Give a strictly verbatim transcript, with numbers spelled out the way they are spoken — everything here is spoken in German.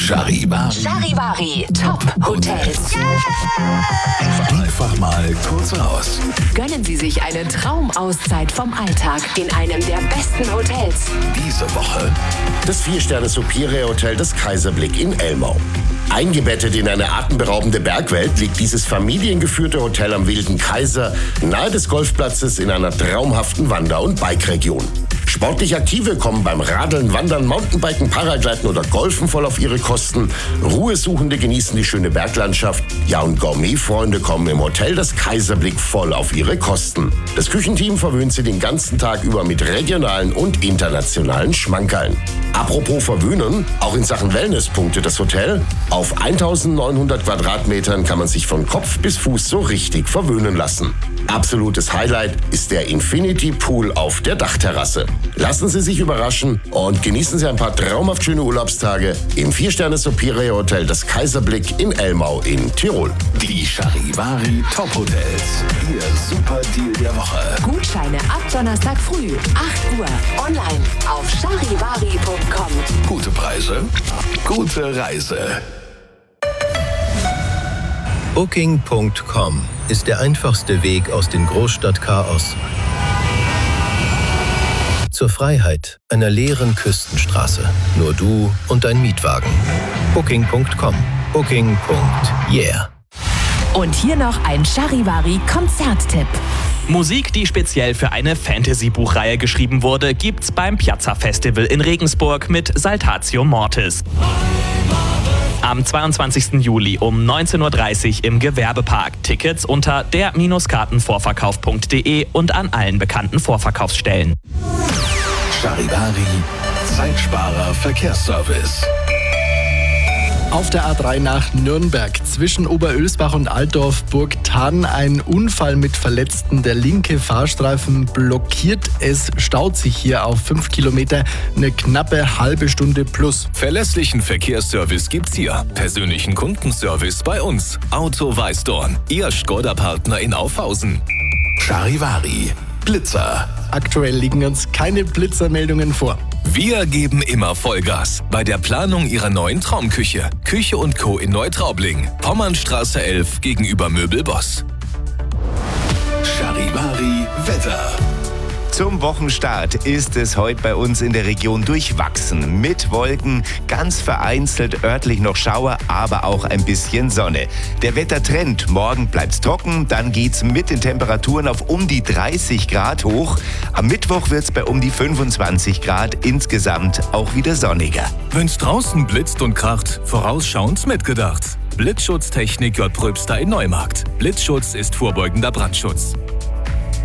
Charivari. Charivari Top Hotels. Yeah! Einfach mal kurz raus. Gönnen Sie sich eine Traumauszeit vom Alltag in einem der besten Hotels. Diese Woche das Vier-Sterne-Superior-Hotel Das Kaiserblick in Elmau. Eingebettet in eine atemberaubende Bergwelt liegt dieses familiengeführte Hotel am Wilden Kaiser nahe des Golfplatzes in einer traumhaften Wander- und Bike-Region. Sportlich Aktive kommen beim Radeln, Wandern, Mountainbiken, Paragleiten oder Golfen voll auf ihre Kosten. Ruhesuchende genießen die schöne Berglandschaft. Ja, und Gourmetfreunde kommen im Hotel Das Kaiserblick voll auf ihre Kosten. Das Küchenteam verwöhnt sie den ganzen Tag über mit regionalen und internationalen Schmankerln. Apropos verwöhnen, auch in Sachen Wellness punktet das Hotel. Auf eintausendneunhundert Quadratmetern kann man sich von Kopf bis Fuß so richtig verwöhnen lassen. Absolutes Highlight ist der Infinity Pool auf der Dachterrasse. Lassen Sie sich überraschen und genießen Sie ein paar traumhaft schöne Urlaubstage im Vier-Sterne-Superior-Hotel Das Kaiserblick in Elmau in Tirol. Die Charivari Top Hotels. Ihr Super Deal der Woche. Gutscheine ab Donnerstag früh, acht Uhr. Online auf charivari punkt com. Gute Preise, gute Reise. Booking Punkt com ist der einfachste Weg aus dem Großstadtchaos zur Freiheit einer leeren Küstenstraße. Nur du und dein Mietwagen. Booking Punkt com. Booking. Yeah. Und hier noch ein Charivari-Konzerttipp. Musik, die speziell für eine Fantasy-Buchreihe geschrieben wurde, gibt's beim Piazza Festival in Regensburg mit Saltatio Mortis. Am zweiundzwanzigsten Juli um neunzehn Uhr dreißig im Gewerbepark. Tickets unter der Kartenvorverkauf punkt de und an allen bekannten Vorverkaufsstellen. Charivari, Zeitsparer Verkehrsservice. Auf der A drei nach Nürnberg zwischen Oberölsbach und Altdorf-Burgthann ein Unfall mit Verletzten. Der linke Fahrstreifen blockiert. Es staut sich hier auf fünf Kilometer eine knappe halbe Stunde plus. Verlässlichen Verkehrsservice gibt's hier. Persönlichen Kundenservice bei uns. Auto Weißdorn, Ihr Skoda-Partner in Aufhausen. Charivari, Blitzer. Aktuell liegen uns keine Blitzermeldungen vor. Wir geben immer Vollgas bei der Planung Ihrer neuen Traumküche. Küche und Co. in Neutraubling. Pommernstraße elf gegenüber Möbelboss. Charivari Wetter. Zum Wochenstart ist es heute bei uns in der Region durchwachsen. Mit Wolken, ganz vereinzelt örtlich noch Schauer, aber auch ein bisschen Sonne. Der Wettertrend, morgen bleibt's trocken, dann geht's mit den Temperaturen auf um die dreißig Grad hoch. Am Mittwoch wird's bei um die fünfundzwanzig Grad, insgesamt auch wieder sonniger. Wenn's draußen blitzt und kracht, vorausschauend mitgedacht. Blitzschutztechnik J. Pröbster in Neumarkt. Blitzschutz ist vorbeugender Brandschutz.